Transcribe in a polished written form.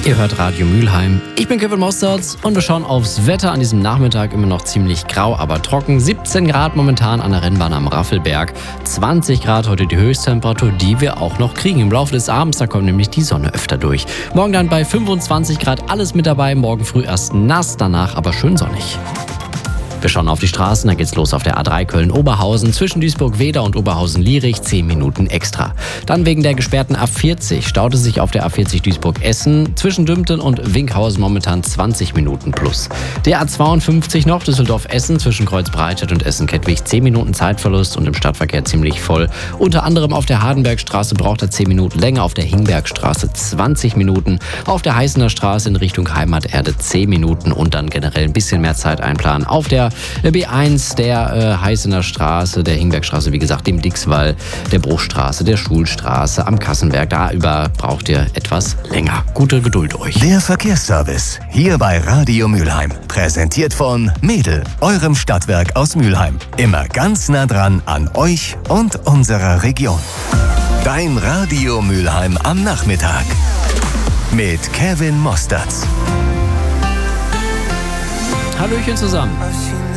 Ihr hört Radio Mülheim. Ich bin Kevin Mosterz und wir schauen aufs Wetter an diesem Nachmittag. Immer noch ziemlich grau, aber trocken. 17 Grad momentan an der Rennbahn am Raffelberg. 20 Grad heute die Höchsttemperatur, die wir auch noch kriegen. Im Laufe des Abends, da kommt nämlich die Sonne öfter durch. Morgen dann bei 25 Grad alles mit dabei. Morgen früh erst nass, danach aber schön sonnig. Wir schauen auf die Straßen, da geht's los auf der A3 Köln-Oberhausen zwischen Duisburg-Weder und Oberhausen-Lierich 10 Minuten extra. Dann wegen der gesperrten A40 staute sich auf der A40 Duisburg-Essen zwischen Dümpten und Winkhausen momentan 20 Minuten plus. Der A52 noch Düsseldorf-Essen zwischen Kreuz-Breitscheid und Essen-Kettwig 10 Minuten Zeitverlust und im Stadtverkehr ziemlich voll. Unter anderem auf der Hardenbergstraße braucht er 10 Minuten länger, auf der Hingbergstraße 20 Minuten, auf der Heißener Straße in Richtung Heimaterde 10 Minuten und dann generell ein bisschen mehr Zeit einplanen. Auf der B1, der Heißener Straße, der Hingbergstraße, wie gesagt, dem Dixwall, der Bruchstraße, der Schulstraße, am Kassenberg. Da über braucht ihr etwas länger. Gute Geduld euch. Der Verkehrsservice hier bei Radio Mülheim. Präsentiert von Mädel, eurem Stadtwerk aus Mülheim. Immer ganz nah dran an euch und unserer Region. Dein Radio Mülheim am Nachmittag. Mit Kevin Mosterz. Hallöchen zusammen.